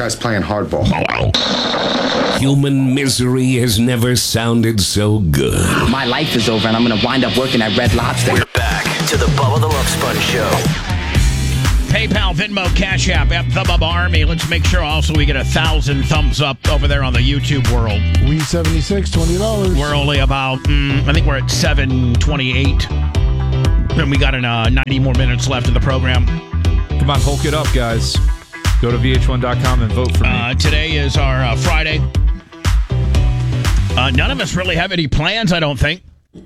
guys playing hardball. Human misery has never sounded so good. My life is over, and I'm going to wind up working at Red Lobster. We're back to the Bubba the Love Sponge Show. PayPal, Venmo, Cash App, the Bubba Army. Let's make sure also we get 1,000 thumbs up over there on the YouTube world. We 76, $20. We're only about, I think we're at 7:28. And we got 90 more minutes left of the program. Come on, Hulk it up, guys. Go to VH1.com and vote for me. Today is our Friday. None of us really have any plans, I don't think.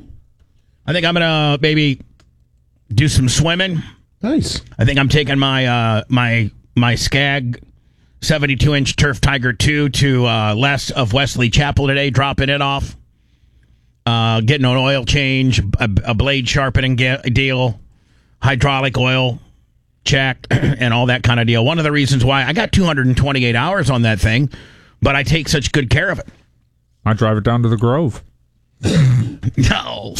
I think I'm going to maybe do some swimming. Nice. I think I'm taking my my Skag 72-inch Turf Tiger 2 to Les of Wesley Chapel today, dropping it off. Getting an oil change, a blade sharpening deal, hydraulic oil check, and all that kind of deal. One of the reasons why I got 228 hours on that thing, but I take such good care of it. I drive it down to the Grove. No.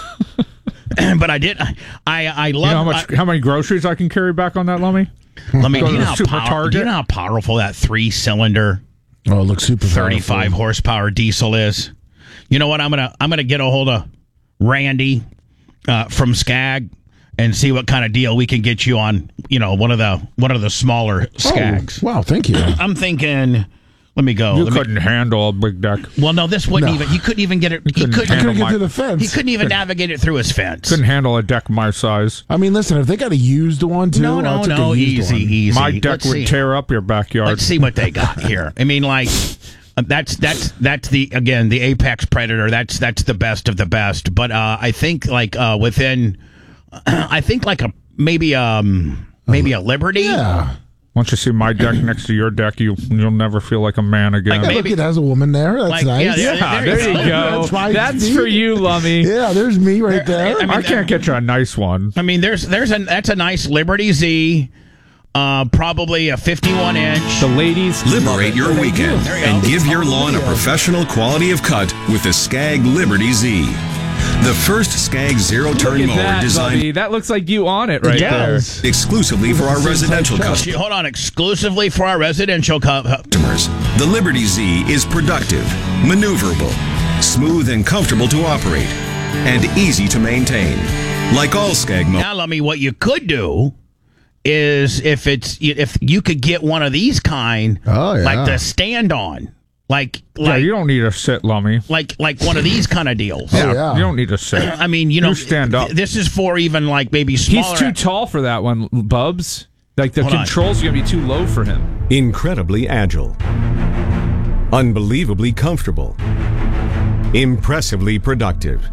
But I did. I love. You know how many groceries I can carry back on that Lummy? Let me. Go Do to you, the Super Target. do you know how powerful that 3-cylinder, Oh, it looks super 35 powerful. horsepower diesel is? You know what? I'm gonna get a hold of Randy from Skag and see what kind of deal we can get you on. You know, one of the smaller Skags. Oh, wow, thank you. I'm thinking. Let me go. You couldn't handle a big deck. Well, no, this wouldn't even. He couldn't even get it. He couldn't get to the fence. He couldn't even navigate it through his fence. Couldn't handle a deck my size. I mean, listen, if they got a used one too, No, easy. My deck would tear up your backyard. Let's see what they got here. I mean, like that's the apex predator. That's the best of the best. But I think within, I think maybe a Liberty. Yeah. Once you see my deck next to your deck, you'll never feel like a man again. Look, it has a woman there. That's nice. Yeah, there you go. That's for you, Lummy. Yeah, there's me right there. I can't get you a nice one. I mean, that's a nice Liberty Z. Probably a 51-inch. The ladies liberate your weekend and give your lawn a professional quality of cut with the Skag Liberty Z. The first Skag zero-turn mower designed... Lummy. That looks like you on it right there. Exclusively for our residential customers. Hold on, exclusively for our residential customers. The Liberty Z is productive, maneuverable, smooth and comfortable to operate, and easy to maintain. Like all Skag mowers. Now, Lummy, what you could do is if you could get one of these kind, like the stand-on. Like you don't need a sit, Lummy. Like one of these kind of deals. Yeah, you don't need a sit. I mean, you stand up. This is for even like maybe smaller. He's too tall for that one, Bubs. Like the controls are gonna be too low for him. Incredibly agile, unbelievably comfortable, impressively productive.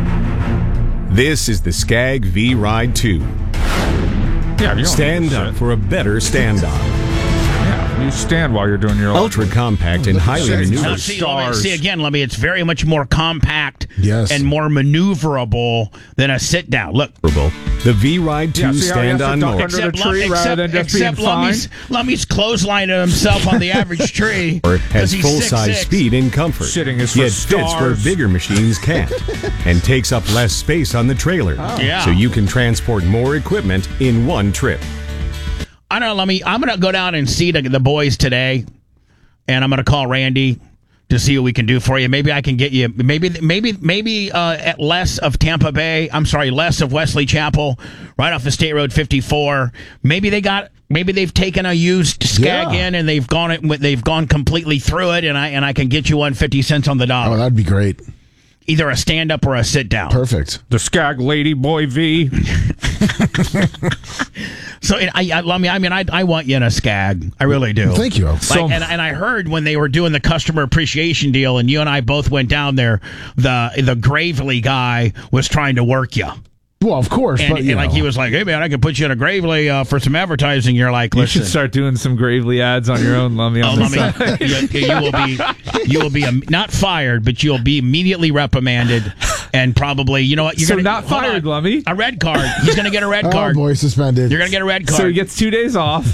This is the Skag V-Ride 2. Yeah, stand up for a better stand-on. You stand while you're doing your ultra compact and highly maneuverable. See again, Lummy, it's very much more compact and more maneuverable than a sit down. Look, the V-Ride 2 stand-on mower. Except Lummy's clotheslining himself on the average tree. Has full-size speed and comfort. Sitting is for yet fits where bigger machines can't, and takes up less space on the trailer. So you can transport more equipment in one trip. I don't know, Lummy. I'm going to go down and see the boys today, and I'm going to call Randy to see what we can do for you. Maybe I can get you, maybe at less of Tampa Bay. I'm sorry, less of Wesley Chapel, right off of State Road 54. Maybe they've taken a used Skag in and they've gone completely through it, and I can get you 50 cents on the dollar. Oh, that'd be great. Either a stand up or a sit down. Perfect. The Skag Lady Boy V. So I want you in a Skag. I really do. Thank you. And I heard when they were doing the customer appreciation deal, and you and I both went down there, the Gravely guy was trying to work you. Well, of course. And he was like, "Hey man, I can put you in a Gravely for some advertising." You're like, "Listen, you should start doing some Gravely ads on your own, Lummy." You will be not fired, but you'll be immediately reprimanded, and probably you're not fired, Lummy. A red card. He's going to get a red card. Oh boy, suspended. You're going to get a red card. So he gets 2 days off.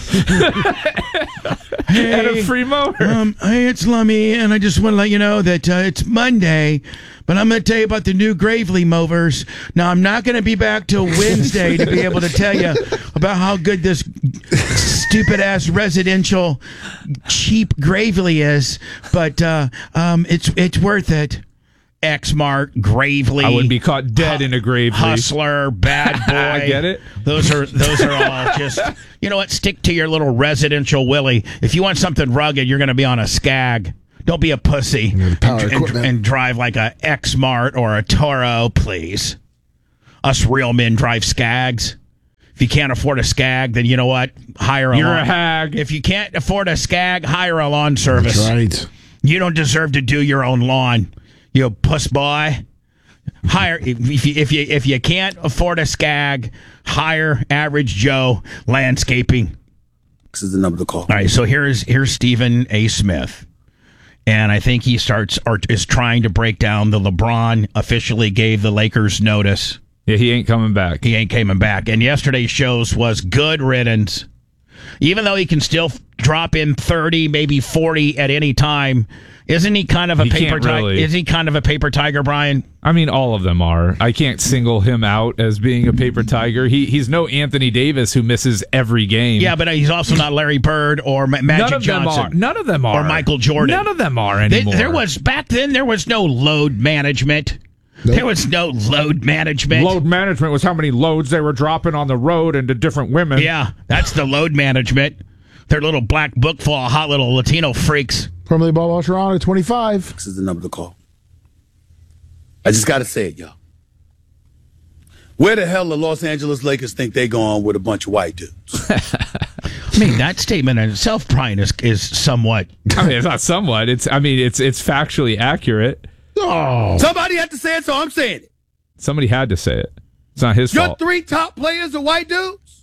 And a free mower. Hey, it's Lummy, and I just want to let you know that it's Monday. But I'm going to tell you about the new Gravely mowers. Now, I'm not going to be back till Wednesday to be able to tell you about how good this stupid ass residential cheap Gravely is, but it's worth it. Xmart, Gravely. I would be caught dead in a Gravely. Hustler, Bad Boy. I get it. Those are all just, you know what? Stick to your little residential Willie. If you want something rugged, you're going to be on a Skag. Don't be a pussy and drive like a Xmart or a Toro, please. Us real men drive Skags. If you can't afford a Skag, then you know what? Hire a You're lawn. a hag. If you can't afford a Skag, hire a lawn service. That's right. You don't deserve to do your own lawn, you puss boy. Hire if you can't afford a Skag, hire Average Joe Landscaping. This is the number to call. All right, so here's Stephen A. Smith. And I think he is trying to break down the LeBron officially gave the Lakers notice. Yeah, he ain't coming back. He ain't coming back. And yesterday's shows was good riddance. Even though he can still drop in 30, maybe 40 at any time, isn't he kind of a paper tiger? Really. Is he kind of a paper tiger, Brian? I mean, all of them are. I can't single him out as being a paper tiger. He's no Anthony Davis who misses every game. Yeah, but he's also not Larry Bird or Magic Johnson. None of them are. Or Michael Jordan. None of them are anymore. Back then there was no load management. Nope. There was no load management. Load management was how many loads they were dropping on the road into different women. Yeah, that's the load management. Their little black book full of hot little Latino freaks. Formerly Ball Toronto, 25. This is the number to call. I just got to say it, y'all. Where the hell the Los Angeles Lakers think they going with a bunch of white dudes? I mean, that statement in itself, Brian, is somewhat. I mean, it's not somewhat. It's factually accurate. Oh, somebody had to say it, so I'm saying it. Somebody had to say it. It's not his fault. Your 3 top players are white dudes?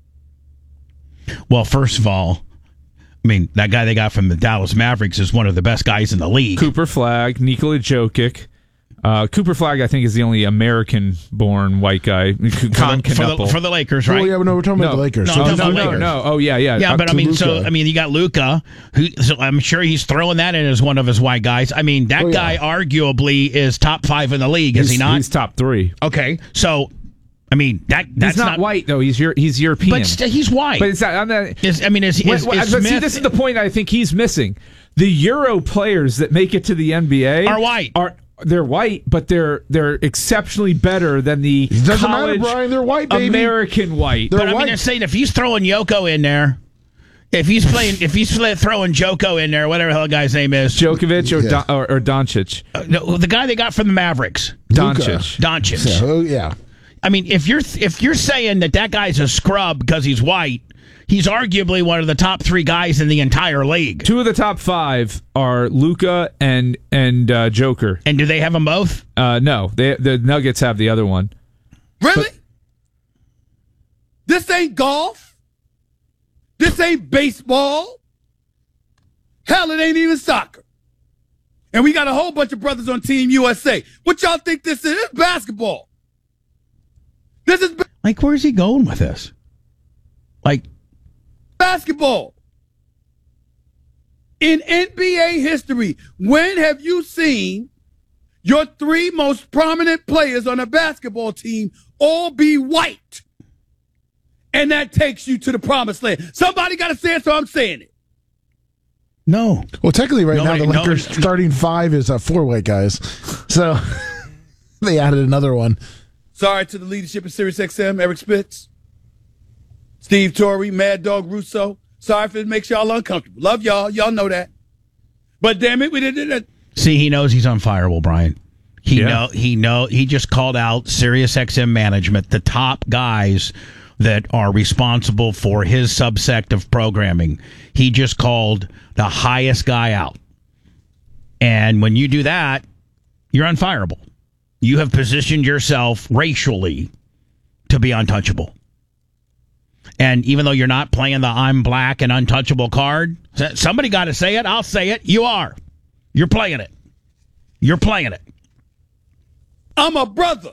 Well, first of all, I mean, that guy they got from the Dallas Mavericks is one of the best guys in the league. Cooper Flagg, Nikola Jokic. Cooper Flagg, I think, is the only American-born white guy. For the Lakers, right? Oh, yeah, but no, we're talking about the Lakers. No. Oh, yeah. Yeah, but I mean, you got Luka, so I'm sure he's throwing that in as one of his white guys. I mean, that guy arguably is top 5 in the league, is he not? He's top 3. Okay, so I mean that's he's not white though. He's European, but he's white. But it's not. Is Smith? See, this is the point I think he's missing. The Euro players that make it to the NBA are white. They're white, but they're exceptionally better than the doesn't college matter, Brian. They're white, baby. American white. But I mean, they're saying if he's throwing Yoko in there, if he's throwing Joko in there, whatever the hell the guy's name is, Djokovic or Doncic. No, the guy they got from the Mavericks, Doncic. So, yeah. I mean, if you're saying that guy's a scrub because he's white, he's arguably one of the top 3 guys in the entire league. 2 of the top 5 are Luka and Joker. And do they have them both? No, the Nuggets have the other one. Really? This ain't golf. This ain't baseball. Hell, it ain't even soccer. And we got a whole bunch of brothers on Team USA. What y'all think this is? It's basketball. This is like, where's he going with this? Like, basketball. In NBA history, when have you seen your 3 most prominent players on a basketball team all be white? And that takes you to the promised land. Somebody got to say it, so I'm saying it. No. Well, technically, now the Lakers starting 5 is 4 white guys. So they added another one. Sorry to the leadership of SiriusXM, Eric Spitz, Steve Torrey, Mad Dog Russo. Sorry if it makes y'all uncomfortable. Love y'all. Y'all know that. But damn it, we did it. See, he knows he's unfireable, Brian. He just called out SiriusXM management, the top guys that are responsible for his subsect of programming. He just called the highest guy out. And when you do that, you're unfireable. You have positioned yourself racially to be untouchable. And even though you're not playing the I'm black and untouchable card, somebody got to say it. I'll say it. You are. You're playing it. You're playing it. I'm a brother.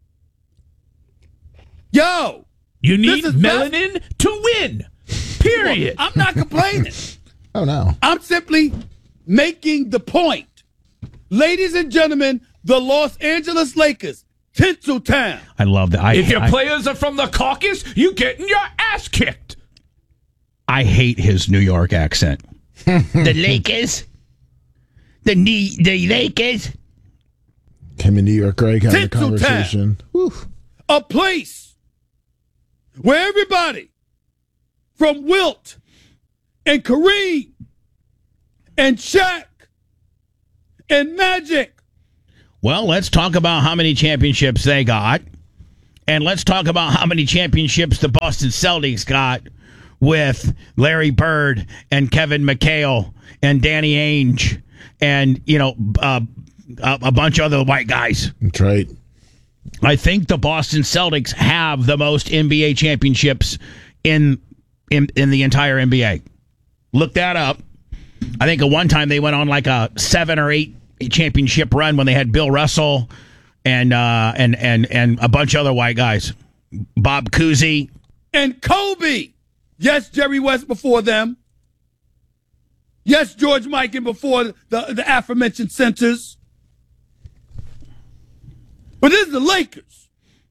Yo. You need melanin to win. Period. I'm not complaining. Oh, no. I'm simply making the point. Ladies and gentlemen, the Los Angeles Lakers, Tinseltown. I love that. If your players are from the caucus, you getting your ass kicked. I hate his New York accent. The Lakers? The Lakers? Him in New York, Greg, having a Tinseltown. conversation. Whew. A place where everybody from Wilt and Kareem and Shaq and Magic. Well, let's talk about how many championships they got. And let's talk about how many championships the Boston Celtics got with Larry Bird and Kevin McHale and Danny Ainge and, a bunch of other white guys. That's right. I think the Boston Celtics have the most NBA championships in the entire NBA. Look that up. I think at one time they went on like a 7 or 8 championship run when they had Bill Russell and a bunch of other white guys. Bob Cousy. And Kobe. Yes, Jerry West before them. Yes, George Mikan before the aforementioned centers. But this is the Lakers.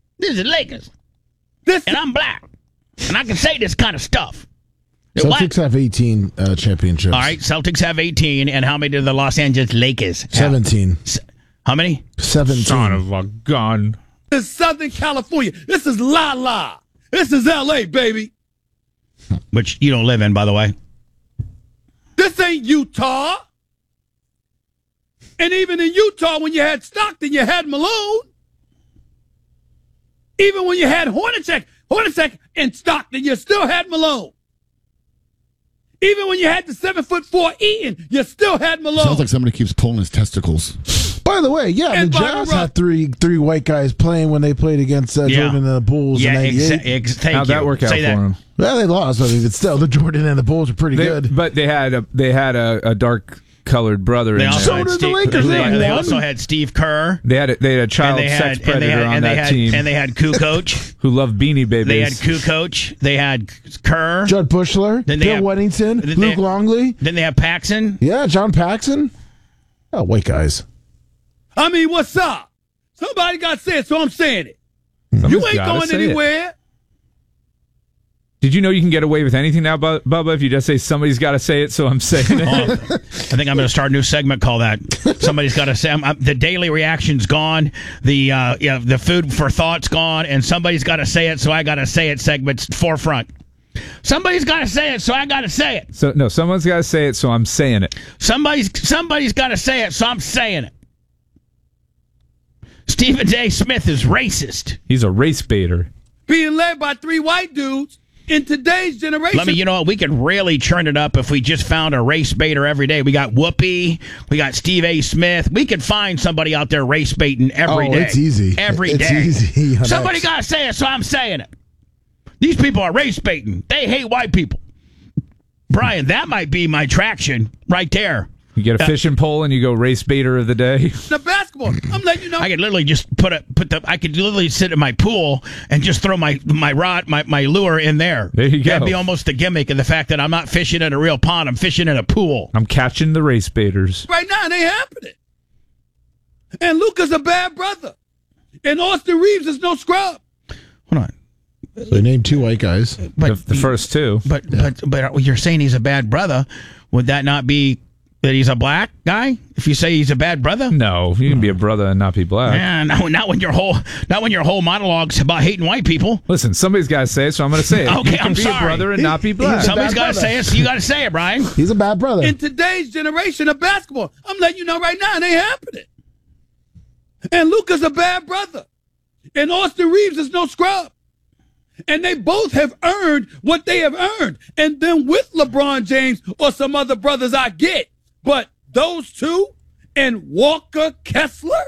And I'm black. And I can say this kind of stuff. Celtics have 18 championships. All right, Celtics have 18. And how many do the Los Angeles Lakers have? 17. How many? 17. Son of a gun. This is Southern California. This is La La. This is L.A., baby. Which you don't live in, by the way. This ain't Utah. And even in Utah, when you had Stockton, you had Malone. Even when you had Hornacek and Stockton, you still had Malone. Even when you had the 7'4" Eaton, you still had Malone. Sounds like somebody keeps pulling his testicles. By the way, the And Jazz Byron had three white guys playing when they played against Jordan and the Bulls in '98. Thank How'd you. that work out Say for that. him? Well, they lost, but still, the Jordan and the Bulls are pretty good. But they had a dark colored brother They in also there. had did the Steve, Lakers. they won. also had Steve Kerr. They had a child sex predator on that team And they had Kukoc. who loved Beanie Babies. They had Kukoc. They had Kerr. Judd Bushler, Then they Bill have- Weddington, then they Luke have- Longley. Then they have Paxson. Yeah, John Paxson. Oh, white guys. I mean, what's up? Somebody got to say it, so I'm saying it. Somebody's You ain't gotta going say it. anywhere. Did you know you can get away with anything now, Bubba, if you just say somebody's got to say it, so I'm saying it? Oh, I think I'm going to start a new segment called that. Somebody's got to say the daily reaction's gone, the food for thought's gone, and somebody's got to say it, so I got to say it. Segment's forefront. Somebody's got to say it, so I got to say it. So no, someone's got to say it, so I'm saying it. Somebody's got to say it, so I'm saying it. Stephen A. Smith is racist. He's a race baiter. Being led by 3 white dudes in today's generation. You know what? We could really churn it up if we just found a race baiter every day. We got Whoopi. We got Steve A. Smith. We could find somebody out there race baiting every day. It's easy. Every day. It's easy. Somebody got to say it, so I'm saying it. These people are race baiting. They hate white people. Brian, that might be my traction right there. You get a fishing pole and you go race baiter of the day. The basketball. I'm letting you know. I could literally just I could literally sit in my pool and just throw my rod, my lure in there. There you go. That'd be almost the gimmick of the fact that I'm not fishing in a real pond. I'm fishing in a pool. I'm catching the race baiters. Right now, it ain't happening. And Luka's a bad brother. And Austin Reeves is no scrub. Hold on. So they named 2 white guys. But The first two. But you're saying he's a bad brother. Would that not be that he's a black guy? If you say he's a bad brother? No, you can be a brother and not be black. Yeah, not when your whole monologue's about hating white people. Listen, somebody's got to say it, so I'm going to say it. Okay, you can I'm be sorry. a brother and not be black. Somebody's bad got to brother. say it, so you got to say it, Brian. He's a bad brother. In today's generation of basketball, I'm letting you know right now, it ain't happening. And Luka's a bad brother. And Austin Reeves is no scrub. And they both have earned what they have earned. And then with LeBron James or some other brothers, I get. But those two and Walker Kessler?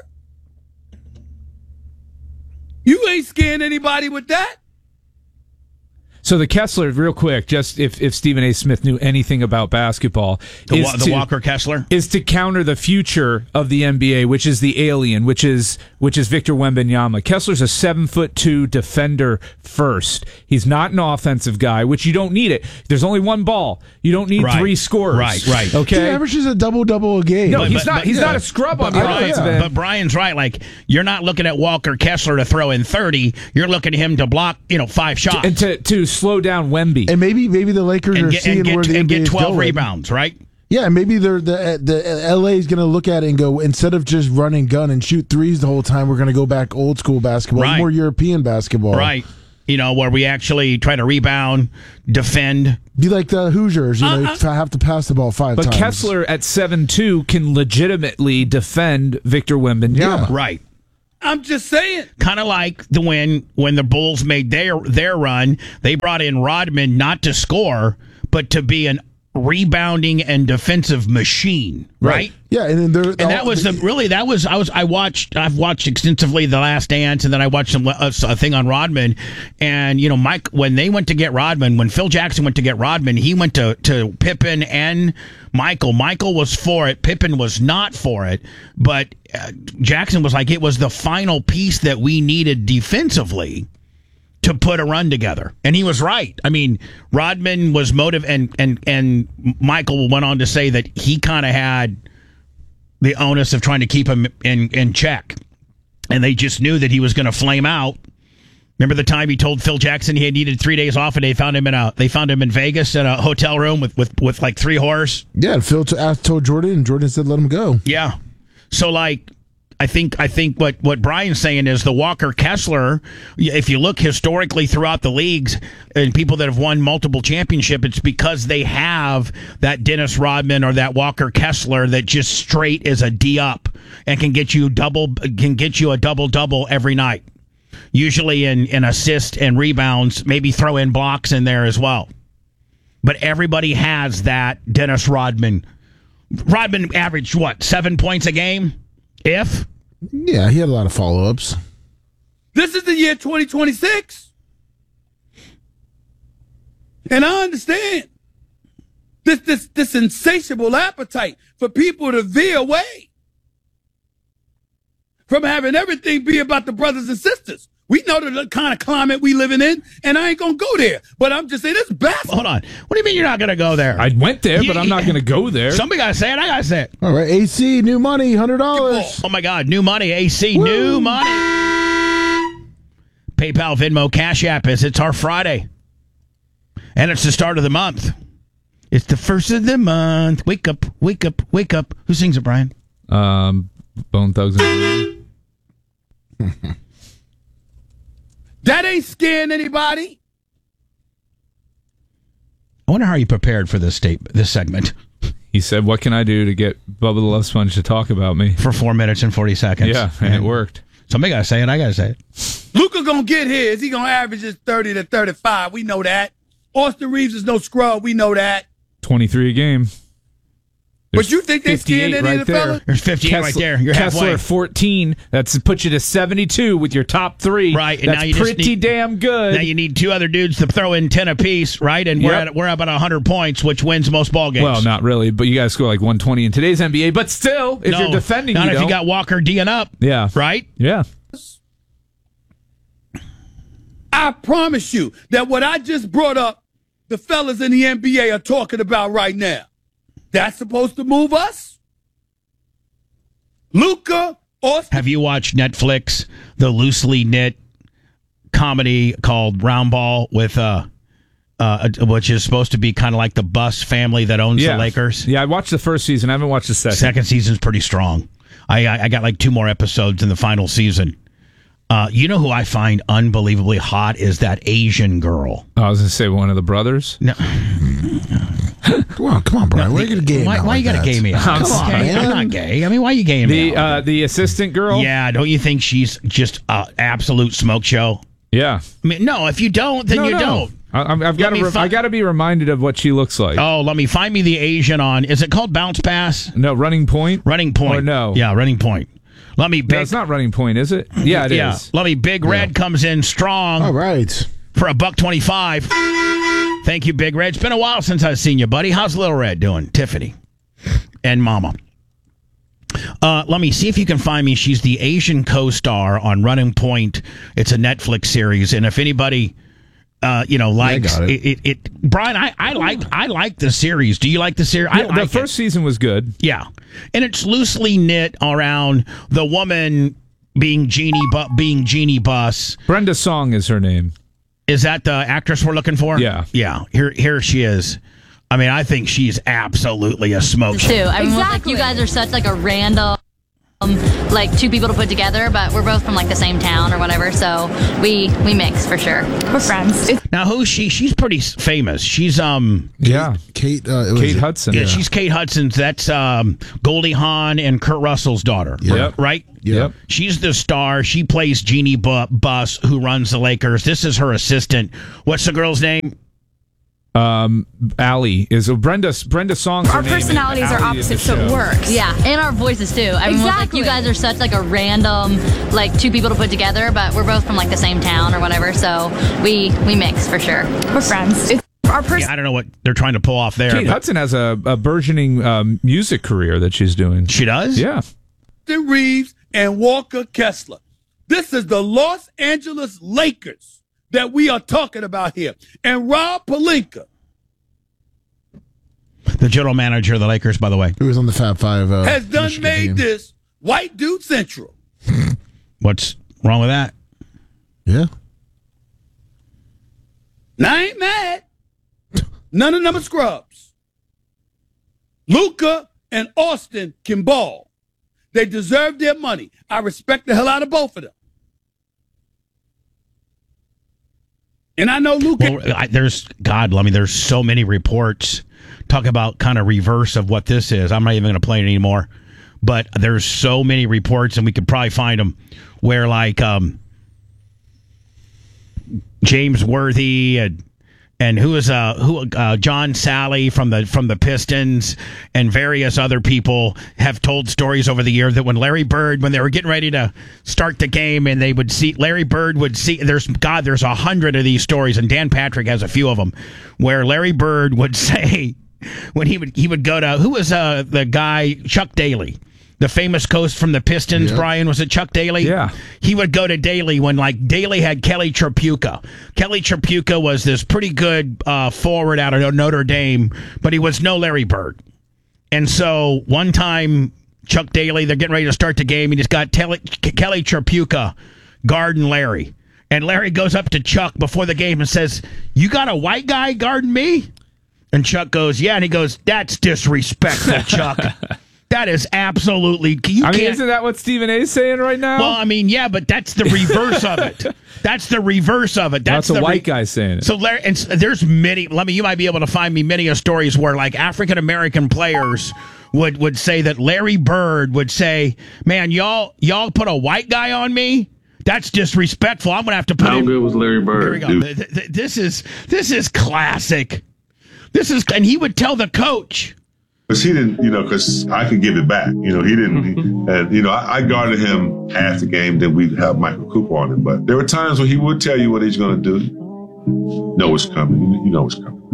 You ain't scaring anybody with that. So the Kessler, real quick, just if Stephen A. Smith knew anything about basketball, The Walker Kessler? is to counter the future of the NBA, which is the alien, which is Victor Wembanyama. Kessler's a 7'2" defender first. He's not an offensive guy, which you don't need it. There's only one ball. You don't need Right. 3 scorers. Right. He Okay. averages a double-double a game. No, But- he's not. but- He's yeah. not a scrub on the But- offensive yeah. end. But Brian's right. Like, you're not looking at Walker Kessler to throw in 30. You're looking at him to block, 5 shots. And to slow down Wemby. And maybe the Lakers are seeing where the NBA get 12 is going. rebounds, right? Yeah, maybe the LA is going to look at it and go, instead of just run and gun and shoot threes the whole time, we're going to go back old school basketball, Right. more European basketball. Right. Where we actually try to rebound, defend. Be like the Hoosiers, have to pass the ball 5 times. But Kessler at 7'2" can legitimately defend Victor Wembanyama. Yeah. Right. I'm just saying. Kind of like when the Bulls made their run, they brought in Rodman not to score, but to be an rebounding and defensive machine, right? Yeah, and then I've watched extensively The Last Dance, and then I watched a thing on Rodman, and Mike, when they went to get Rodman, when Phil Jackson went to get Rodman, he went to Pippen and Michael. Michael was for it, Pippen was not for it, but Jackson was like, it was the final piece that we needed defensively to put a run together. And he was right. I mean, Rodman was and Michael went on to say that he kind of had the onus of trying to keep him in check. And they just knew that he was going to flame out. Remember the time he told Phil Jackson he had needed 3 days off, and they found him in Vegas in a hotel room with like 3 whores? Yeah, Phil told Jordan, and Jordan said let him go. Yeah. So I think what Brian's saying is the Walker Kessler, if you look historically throughout the leagues and people that have won multiple championships, it's because they have that Dennis Rodman or that Walker Kessler that just straight is a D up and can get you a double every night. Usually in assist and rebounds, maybe throw in blocks in there as well. But everybody has that Dennis Rodman. Rodman averaged 7 points a game? Yeah, he had a lot of follow-ups. This is the year 2026. And I understand this insatiable appetite for people to veer away from having everything be about the brothers and sisters. We know the kind of climate we living in, and I ain't going to go there. But I'm just saying, it's baffling. Hold on. What do you mean you're not going to go there? I went there, but I'm not going to go there. Somebody got to say it. I got to say it. All right, AC, new money, $100. Oh, my God. New money, AC, Woo. new money. PayPal, Venmo, Cash App it's our Friday. And it's the start of the month. It's the first of the month. Wake up, wake up, wake up. Who sings it, Brian? Bone Thugs and That ain't scaring anybody. I wonder how you prepared for this segment. He said, what can I do to get Bubba the Love Sponge to talk about me? For 4 minutes and 40 seconds. Yeah, and it worked. Somebody got to say it. I got to say it. Luka gonna get his. He gonna average his 30 to 35. We know that. Austin Reeves is no scrub. We know that. 23 a game. But you think they scared any of the fellas? There's 58 right there. You're Kessler halfway. 14. That's puts you to 72 with your top 3. Right, and that's now you just pretty damn good. Now you need 2 other dudes to throw in 10 apiece, right? And we're about 100 points, which wins most ball games. Well, not really, but you guys score like 120 in today's NBA. But still, if you're defending, not if you got Walker D'ing up. Yeah, right. Yeah. I promise you that what I just brought up, the fellas in the NBA are talking about right now. That's supposed to move us? Luka, Austin. Have you watched Netflix, the loosely knit comedy called Round Ball with which is supposed to be kind of like the Buss family that owns the Lakers? Yeah, I watched the first season. I haven't watched the second. Second season's pretty strong. I got like 2 more episodes in the final season. You know who I find unbelievably hot is that Asian girl. I was going to say one of the brothers. No. Come on, Brian. Why you gonna gay me? Why you got to gay me? Come on, man. I'm not gay. I mean, why are you gaying me? The assistant girl? Yeah, don't you think she's just an absolute smoke show? Yeah. I mean, no, if you don't, then you don't. I've got to be reminded of what she looks like. Oh, let me find me the Asian on. Is it called Bounce Pass? No, Running Point? Running Point. Or no? Yeah, Running Point. Let me No, it's not Running Point, is it? Yeah, it is. Let me Big Red comes in strong. All right. For $1.25. Thank you, Big Red. It's been a while since I've seen you, buddy. How's Little Red doing? Tiffany and Mama. Let me see if you can find me. She's the Asian co-star on Running Point. It's a Netflix series, and if anybody likes it. Brian, I like the series. Do you like the series? Yeah, the first season was good. Yeah, and it's loosely knit around the woman being Jeannie Buss. Brenda Song is her name. Is that the actress we're looking for? Yeah. Yeah. Here she is. I mean, I think she's absolutely a smoke show. Too. I mean, like, you guys are such like a random, like two people to put together, but we're both from like the same town or whatever, so we mix for sure. We're friends. Now, who's she? She's pretty famous. She's Kate Hudson. Yeah, she's Kate Hudson. That's Goldie Hawn and Kurt Russell's daughter. Yep. Right? Yep. She's the star. She plays Jeannie Buss, who runs the Lakers. This is her assistant. What's the girl's name? Allie is Brenda Song's our personalities are opposite, so it works. Yeah, and our voices too. I mean, like, you guys are such like a random, like two people to put together, but we're both from like the same town or whatever, so we mix for sure. We're friends. I don't know what they're trying to pull off there. Kate Hudson has a burgeoning music career that she's doing. She does? Yeah. Reeves and Walker Kessler. This is the Los Angeles Lakers that we are talking about here. And Rob Pelinka, the general manager of the Lakers, by the way, who was on the Fab Five, has done Michigan made team. this white dude central. What's wrong with that? Yeah. Now, I ain't mad. None of them are scrubs. Luka and Austin can ball. They deserve their money. I respect the hell out of both of them. And I know Luka. Well, there's so many reports talk about kind of reverse of what this is. I'm not even going to play it anymore. But there's so many reports, and we could probably find them, where like James Worthy and John Sally from the Pistons and various other people have told stories over the year that when Larry Bird, when they were getting ready to start the game, and they would see Larry Bird would see there's 100 of these stories, and Dan Patrick has a few of them, where Larry Bird would say when he would go to, who was the guy, Chuck Daly, the famous coach from the Pistons, Yep. Brian, was it Chuck Daly? Yeah. He would go to Daly when, like, Daly had Kelly Tripucka. Kelly Tripucka was this pretty good forward out of Notre Dame, but he was no Larry Bird. And so one time, Chuck Daly, they're getting ready to start the game, and he's got Kelly Tripucka guarding Larry. And Larry goes up to Chuck before the game and says, "You got a white guy guarding me?" And Chuck goes, "Yeah." And he goes, "That's disrespectful, Chuck." That is absolutely. Isn't that what Stephen A. is saying right now? Well, I mean, yeah, but that's the reverse of it. That's the reverse of it. That's a white guy saying it. So Larry, and there's many. You might be able to find me many stories where like African American players would say that Larry Bird would say, "Man, y'all put a white guy on me. That's disrespectful. I'm gonna have to put." How good was Larry Bird? Here we go. This is classic. And he would tell the coach. Because he didn't, because I could give it back. He didn't. And, I guarded him half the game, then we'd have Michael Cooper on him. But there were times when he would tell you what he's going to do. You know it's coming. You know it's coming.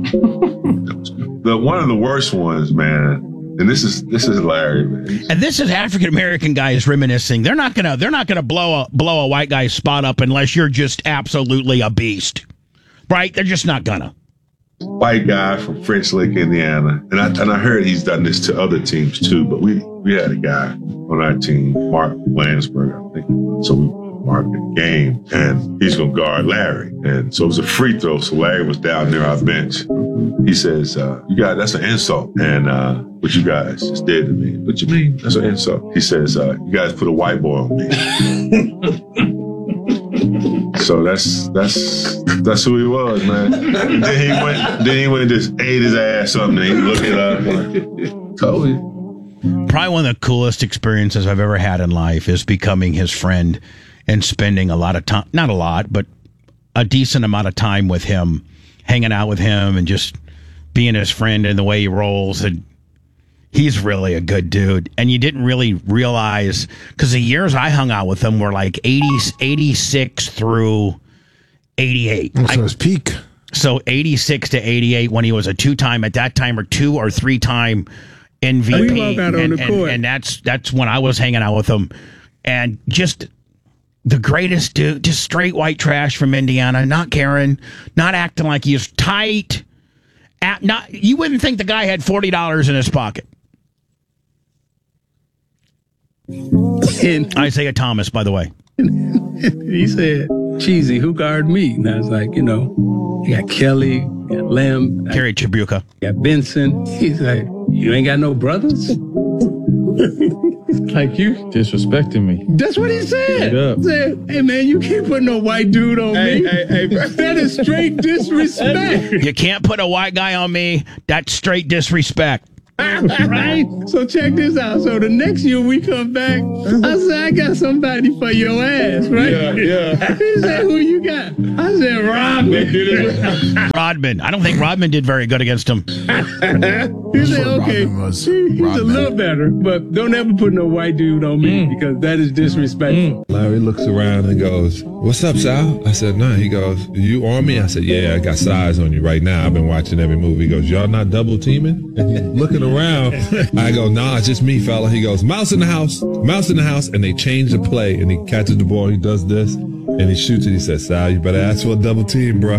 One of the worst ones, man, and this is Larry, man. And this is African American guys reminiscing. They're not gonna blow a white guy's spot up unless you're just absolutely a beast. Right? They're just not gonna. White guy from French Lick, Indiana, and I heard he's done this to other teams too. But we had a guy on our team, Mark Lansberg, I think. So we marked the game, and he's gonna guard Larry, and so it was a free throw. So Larry was down near our bench. He says, "You guys, that's an insult." And what you guys just did to me? What you mean? That's an insult. He says, "You guys put a white boy on me." So that's who he was, man. Then he went and just ate his ass up and he looked it up. Told you. Probably one of the coolest experiences I've ever had in life is becoming his friend and spending a lot of time, not a lot, but a decent amount of time with him, hanging out with him and just being his friend and the way he rolls. And he's really a good dude. And you didn't really realize, because the years I hung out with him were like 86 through 88. So his peak. So 86 to 88 when he was a two-time, at that time, or 2 or 3-time MVP. We walk out on the court. And that's when I was hanging out with him. And just the greatest dude, just straight white trash from Indiana, not caring, not acting like he's tight. You wouldn't think the guy had $40 in his pocket. Isaiah Thomas, by the way. He said, Cheesy, who guard me? And I was like, you got Kelly, you got Lamb. Kerry Chibuka. You got Benson. He's like, you ain't got no brothers? Like you disrespecting me. That's what he said. He said, hey man, you can't put no white dude on me. Hey, that is straight disrespect. You can't put a white guy on me. That's straight disrespect. Right? So check this out. So the next year we come back, I said, I got somebody for your ass, right? Yeah. He said, who you got? I said, Rodman. Rodman. I don't think Rodman did very good against him. He said, okay, he's a little better, but don't ever put no white dude on me because that is disrespectful. Larry looks around and goes, what's up, Sal? I said, no. He goes, you on me? I said, yeah, I got size on you right now. I've been watching every movie. He goes, y'all not double teaming? And he's looking around. I go, nah, it's just me, fella. He goes, mouse in the house. And they change the play, and he catches the ball. He does this, and he shoots it. He says, Sal, you better ask for a double team, bro.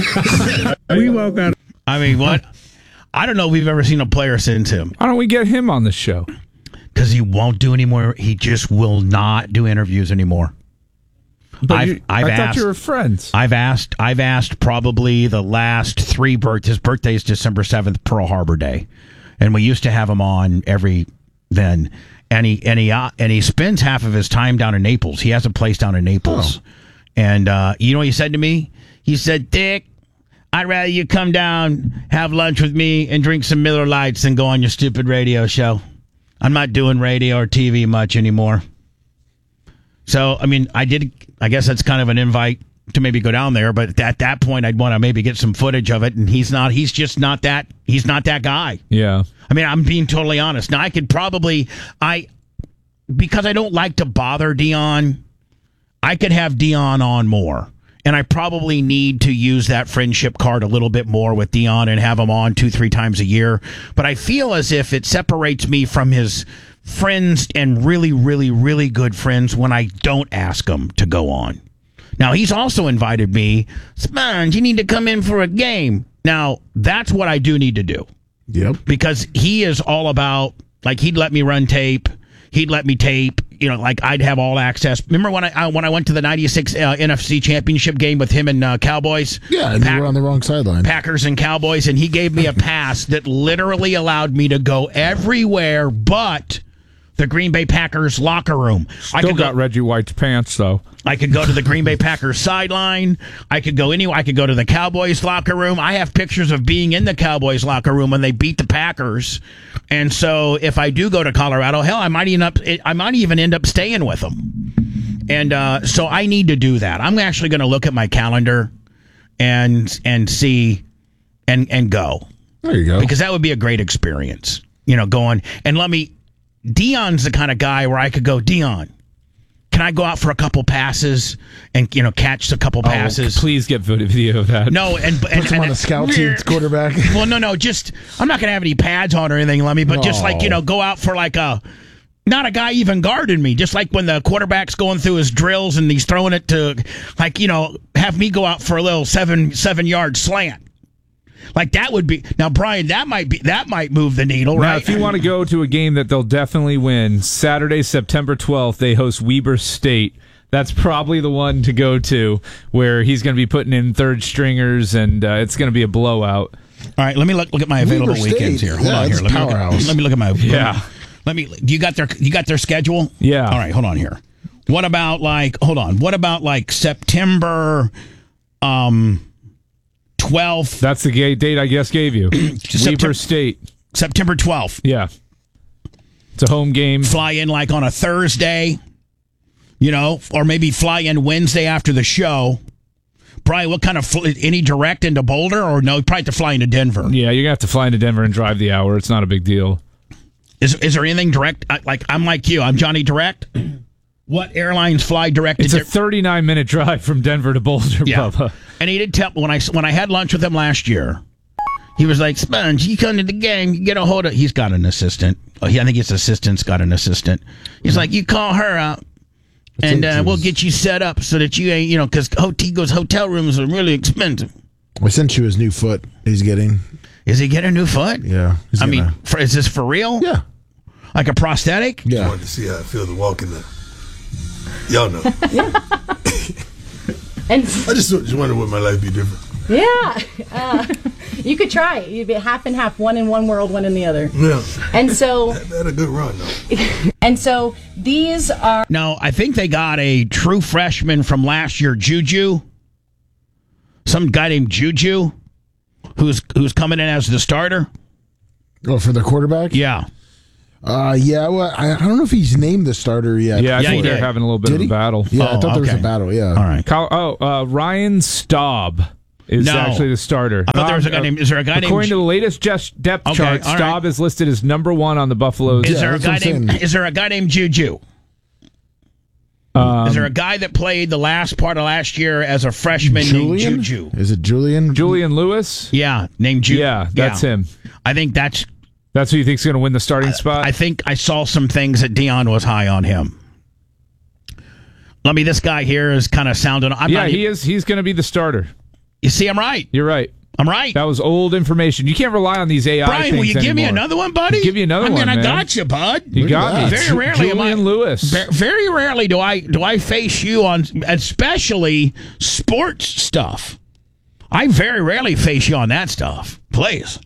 We walk out. I mean, what? I don't know if we've ever seen a player since him. Why don't we get him on the show? Because he won't do anymore. He just will not do interviews anymore. But I asked, thought you were friends. I've asked probably the last 3 birthdays. His birthday is December 7th, Pearl Harbor Day. And we used to have him on every then. And he spends half of his time down in Naples. He has a place down in Naples. Oh. And you know what he said to me? He said, Dick, I'd rather you come down, have lunch with me, and drink some Miller Lights than go on your stupid radio show. I'm not doing radio or TV much anymore. So, I mean, I guess that's kind of an invite to maybe go down there, but at that point I'd want to maybe get some footage of it, and he's not that guy. Yeah. I mean, I'm being totally honest. Now I could probably because I don't like to bother Dion, I could have Dion on more. And I probably need to use that friendship card a little bit more with Dion and have him on 2-3 times a year. But I feel as if it separates me from his friends and really, really, really good friends when I don't ask him to go on. Now, he's also invited me, Sponge, you need to come in for a game. Now, that's what I do need to do. Yep. Because he is all about, like, he'd let me run tape. He'd let me tape. You know, like, I'd have all access. Remember when I went to the 96 NFC Championship game with him and Cowboys? Yeah, and you were on the wrong sideline. Packers and Cowboys, and he gave me a pass that literally allowed me to go everywhere but the Green Bay Packers locker room. Still got Reggie White's pants, though. I could go to the Green Bay Packers sideline. I could go anywhere. I could go to the Cowboys locker room. I have pictures of being in the Cowboys locker room when they beat the Packers. And so if I do go to Colorado, hell, I might even end up staying with them. And so I need to do that. I'm actually going to look at my calendar and see and go. There you go. Because that would be a great experience. You know, going and Dion's the kind of guy where I could go, Dion, can I go out for a couple passes and, you know, catch a couple passes? Please get video of that. No, and put him on the scout team's quarterback. Well, no, just I'm not going to have any pads on or anything, Lemmy, but just like, you know, go out for like not a guy even guarding me, just like when the quarterback's going through his drills and he's throwing it to, like, you know, have me go out for a little 7-yard slant. Like that would be now, Brian. That might move the needle, right? Now, if you want to go to a game that they'll definitely win, Saturday, September 12th, they host Weber State. That's probably the one to go to, where he's going to be putting in third stringers, and it's going to be a blowout. All right, let me look at my available weekends here. Hold on here. Let me look at my. Yeah. You got their schedule? Yeah. All right, hold on here. What about like September 12th? That's the date I guess gave you. Weber State. September 12th. Yeah. It's a home game. Fly in like on a Thursday, you know, or maybe fly in Wednesday after the show. Brian, what kind of any direct into Boulder, or no? You probably have to fly into Denver. Yeah, you're gonna have to fly into Denver and drive the hour. It's not a big deal. Is there anything direct? Like I'm like you. I'm Johnny Direct. What airlines fly direct? It's a 39-minute drive from Denver to Boulder, Bubba. And he did tell when I had lunch with him last year. He was like, Sponge, you come to the game, you get a hold of. He's got an assistant. I think his assistant's got an assistant. He's like, you call her out, and we'll get you set up so that you ain't, you know, because Tigo's hotel rooms are really expensive. I sent you his new foot. He's getting. Is he getting a new foot? Yeah. I mean, is this for real? Yeah. Like a prosthetic? Yeah. I wanted to see how it feels to walk in the. Y'all know. And I just wonder would my life be different. Yeah, you could try it. You'd be half and half, one in one world, one in the other. Yeah. And so that had a good run though. And so these are. No, I think they got a true freshman from last year, Juju. Some guy named Juju, who's coming in as the starter. Oh, for the quarterback? Yeah. Yeah, well, I don't know if he's named the starter yet. Yeah, I think they're having a little bit of a battle. Yeah, I thought there was a battle, yeah. All right. Ryan Staub is actually the starter. I thought there was a guy named... Is there a guy named... According to the latest depth chart, Staub is listed as number 1 on the Buffaloes. Is there a guy named Juju? Is there a guy that played the last part of last year as a freshman named Juju? Is it Julian? Julian Lewis? Yeah, named Juju. Yeah, that's him. I think that's who you think's going to win the starting spot? I think I saw some things that Dion was high on him. This guy here is kind of sounding... he is. He's going to be the starter. You see, I'm right. You're right. I'm right. That was old information. You can't rely on these AI Brian, things will you give me anymore. another one, buddy? I'll give you another one, I man. got you, bud. You got me. Very rarely Julian Lewis. Very rarely do I face you on, especially sports stuff. I very rarely face you on that stuff. Please.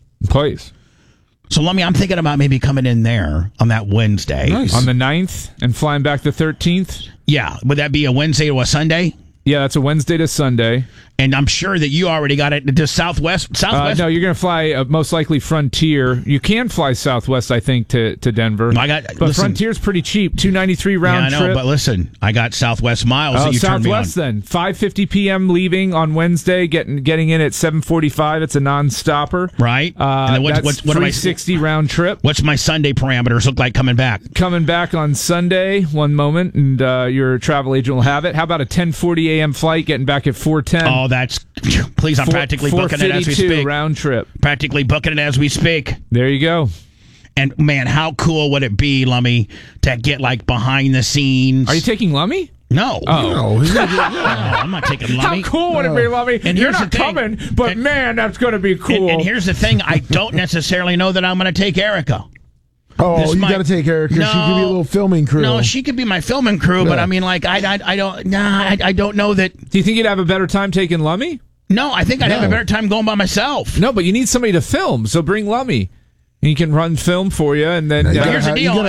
So I'm thinking about maybe coming in there on that Wednesday. Nice. On the 9th and flying back the 13th? Yeah. Would that be a Wednesday to a Sunday? Yeah, that's a Wednesday to Sunday. And I'm sure that you already got it to Southwest. No, you're going to fly most likely Frontier. You can fly Southwest, I think, to Denver. But Frontier's pretty cheap, $293 round trip. Yeah, I know, but listen, I got Southwest miles that you turned me on. Southwest then, 5:50 p.m. leaving on Wednesday, getting in at 7:45. It's a non-stopper. Right. And what $360 round trip. What's my Sunday parameters look like coming back? Coming back on Sunday, one moment, and your travel agent will have it. How about a 10:40 a.m. flight, getting back at 4:10? Oh, that's... Please, I'm practically booking it as we speak. Round trip. Practically booking it as we speak. There you go. And, man, how cool would it be, Lummy, to get, behind the scenes? Are you taking Lummy? No. Oh. No, I'm not taking Lummy. How cool would it be, Lummy? And you're not coming, but, man, that's going to be cool. And here's the thing. I don't necessarily know that I'm going to take Erica. Oh, you got to take Erica. No, she could be a little filming crew. No, she could be my filming crew, but I mean, I don't know that. Do you think you'd have a better time taking Lummy? No, I think I'd have a better time going by myself. No, but you need somebody to film, so bring Lummy. He can run film for you, and then here's the deal: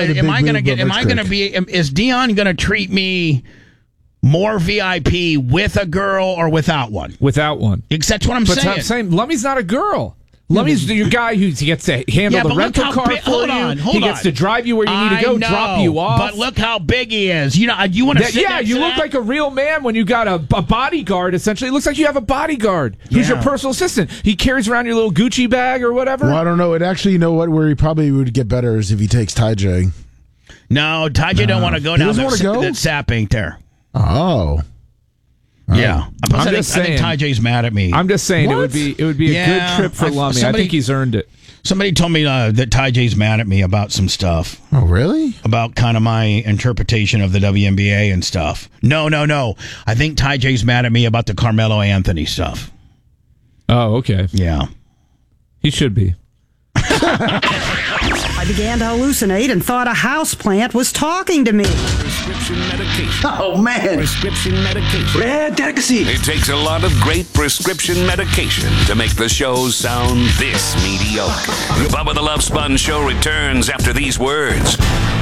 is Dion going to treat me more VIP with a girl or without one? Without one. That's what I'm saying. But I'm saying Lummy's not a girl. Lummy's your guy who gets to handle the rental car for you. He gets to drive you where you need to go, drop you off. But look how big he is. You want to sit next you to look that? like a real man when you got a bodyguard, essentially. It looks like you have a bodyguard who's your personal assistant. He carries around your little Gucci bag or whatever. Well, I don't know. It actually, you know what, where he probably would get better is if he takes Ty J. No, Ty J don't want to go down that sap ain't there. Oh. Yeah, I think Ty J's mad at me. I'm just saying it would be a good trip for Lummy. I think he's earned it. Somebody told me that Ty J's mad at me about some stuff. Oh, really? About kind of my interpretation of the WNBA and stuff. No. I think Ty J's mad at me about the Carmelo Anthony stuff. Oh, okay. Yeah. He should be. I began to hallucinate and thought a houseplant was talking to me. Prescription medication. Oh, man. Prescription medication. Red delicacy. It takes a lot of great prescription medication to make the show sound this mediocre. The Bubba the Love Sponge Show returns after these words.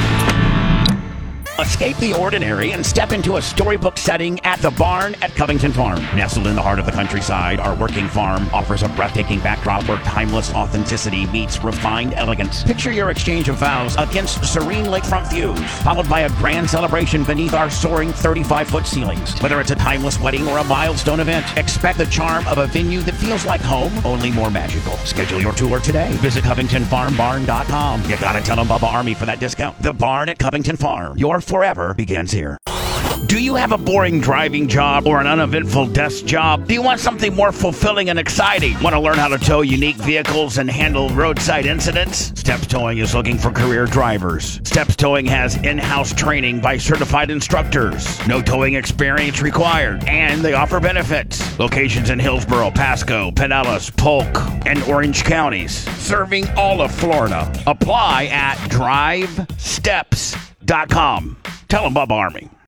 Escape the ordinary and step into a storybook setting at the Barn at Covington Farm. Nestled in the heart of the countryside, our working farm offers a breathtaking backdrop where timeless authenticity meets refined elegance. Picture your exchange of vows against serene lakefront views, followed by a grand celebration beneath our soaring 35-foot ceilings. Whether it's a timeless wedding or a milestone event, expect the charm of a venue that feels like home, only more magical. Schedule your tour today. Visit CovingtonFarmBarn.com. You gotta tell them Bubba Army for that discount. The Barn at Covington Farm. Your forever begins here. Do you have a boring driving job or an uneventful desk job? Do you want something more fulfilling and exciting? Want to learn how to tow unique vehicles and handle roadside incidents? Steps Towing is looking for career drivers. Steps Towing has in-house training by certified instructors. No towing experience required, and they offer benefits. Locations in Hillsborough, Pasco, Pinellas, Polk, and Orange counties, serving all of Florida. Apply at drivesteps.com. Tell them Bubba Army.